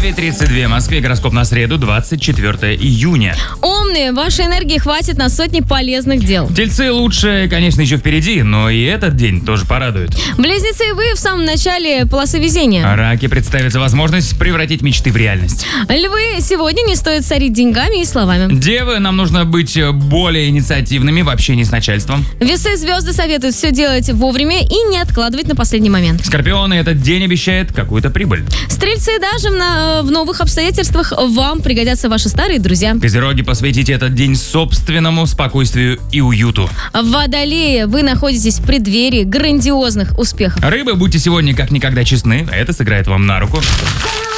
9:32 в Москве. Гороскоп на среду, 24 июня. Умные, вашей энергии хватит на сотни полезных дел. Тельцы лучше, конечно, еще впереди, но и этот день тоже порадует. Близнецы, вы в самом начале полосы везения. Раки, представится возможность превратить мечты в реальность. Львы, сегодня не стоит сорить деньгами и словами. Девы, нам нужно быть более инициативными в общении с начальством. Весы, звезды советуют все делать вовремя и не откладывать на последний момент. Скорпионы, этот день обещает какую-то прибыль. Стрельцы, даже в новых обстоятельствах вам пригодятся ваши старые друзья. Козероги, посвятите этот день собственному спокойствию и уюту. Водолеи, вы находитесь в преддверии грандиозных успехов. Рыбы, будьте сегодня как никогда честны, это сыграет вам на руку.